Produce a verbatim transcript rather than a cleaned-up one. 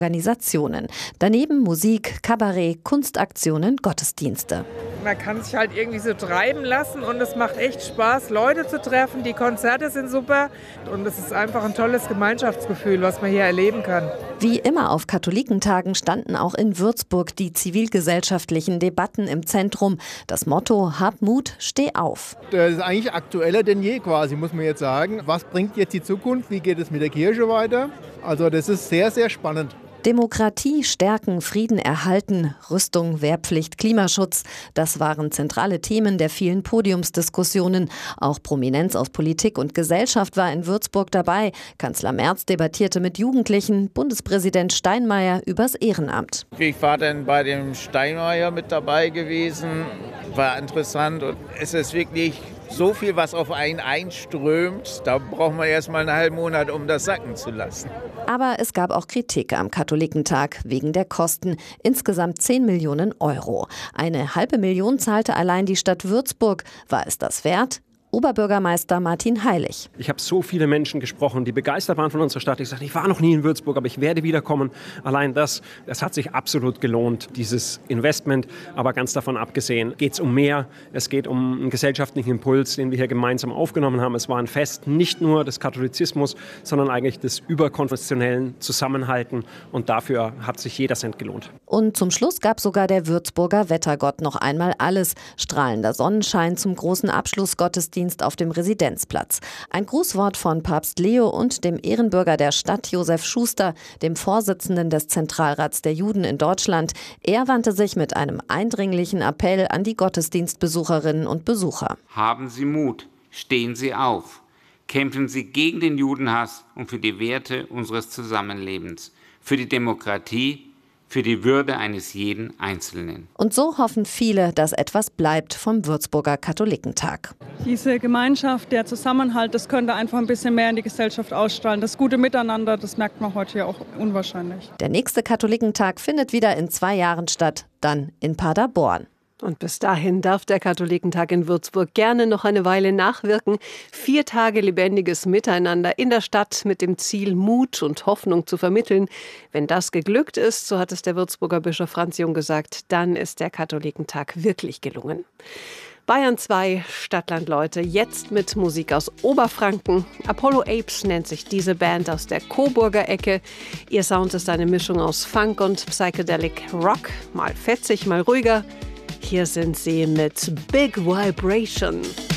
Organisationen. Daneben Musik, Kabarett, Kunstaktionen, Gottesdienste. Man kann sich halt irgendwie so treiben lassen und es macht echt Spaß, Leute zu treffen. Die Konzerte sind super und es ist einfach ein tolles Gemeinschaftsgefühl, was man hier erleben kann. Wie immer auf Katholikentagen standen auch in Würzburg die zivilgesellschaftlichen Debatten im Zentrum. Das Motto: Hab Mut, steh auf. Das ist eigentlich aktueller denn je quasi, muss man jetzt sagen. Was bringt jetzt die Zukunft? Wie geht es mit der Kirche weiter? Also das ist sehr, sehr spannend. Demokratie stärken, Frieden erhalten, Rüstung, Wehrpflicht, Klimaschutz. Das waren zentrale Themen der vielen Podiumsdiskussionen. Auch Prominenz aus Politik und Gesellschaft war in Würzburg dabei. Kanzler Merz debattierte mit Jugendlichen, Bundespräsident Steinmeier übers Ehrenamt. Ich war dann bei dem Steinmeier mit dabei gewesen, war interessant und es ist wirklich so viel, was auf einen einströmt, da braucht man erst mal einen halben Monat, um das sacken zu lassen. Aber es gab auch Kritik am Katholikentag wegen der Kosten. Insgesamt zehn Millionen Euro. Eine halbe Million zahlte allein die Stadt Würzburg. War es das wert? Oberbürgermeister Martin Heilig. Ich habe so viele Menschen gesprochen, die begeistert waren von unserer Stadt. Ich sagte, ich war noch nie in Würzburg, aber ich werde wiederkommen. Allein das, das hat sich absolut gelohnt, dieses Investment. Aber ganz davon abgesehen geht es um mehr. Es geht um einen gesellschaftlichen Impuls, den wir hier gemeinsam aufgenommen haben. Es war ein Fest nicht nur des Katholizismus, sondern eigentlich des überkonfessionellen Zusammenhalten. Und dafür hat sich jeder Cent gelohnt. Und zum Schluss gab sogar der Würzburger Wettergott noch einmal alles. Strahlender Sonnenschein zum großen Abschlussgottesdienst auf dem Residenzplatz. Ein Grußwort von Papst Leo und dem Ehrenbürger der Stadt Josef Schuster, dem Vorsitzenden des Zentralrats der Juden in Deutschland. Er wandte sich mit einem eindringlichen Appell an die Gottesdienstbesucherinnen und Besucher. Haben Sie Mut, stehen Sie auf, kämpfen Sie gegen den Judenhass und für die Werte unseres Zusammenlebens, für die Demokratie, für die Würde eines jeden Einzelnen. Und so hoffen viele, dass etwas bleibt vom Würzburger Katholikentag. Diese Gemeinschaft, der Zusammenhalt, das könnte einfach ein bisschen mehr in die Gesellschaft ausstrahlen. Das gute Miteinander, das merkt man heute ja auch unwahrscheinlich. Der nächste Katholikentag findet wieder in zwei Jahren statt, dann in Paderborn. Und bis dahin darf der Katholikentag in Würzburg gerne noch eine Weile nachwirken. Vier Tage lebendiges Miteinander in der Stadt mit dem Ziel, Mut und Hoffnung zu vermitteln. Wenn das geglückt ist, so hat es der Würzburger Bischof Franz Jung gesagt, dann ist der Katholikentag wirklich gelungen. Bayern zwei, Stadtland Leute, jetzt mit Musik aus Oberfranken. Apollo Apes nennt sich diese Band aus der Coburger Ecke. Ihr Sound ist eine Mischung aus Funk und Psychedelic Rock, mal fetzig, mal ruhiger. Hier sind sie mit Big Vibration.